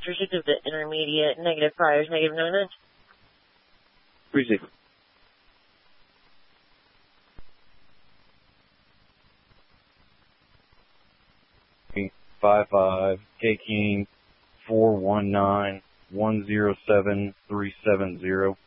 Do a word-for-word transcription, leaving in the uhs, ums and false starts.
Patricia to the intermediate, negative priors, negative nine nine. Receive. Five five K King four one nine one zero seven three seven zero.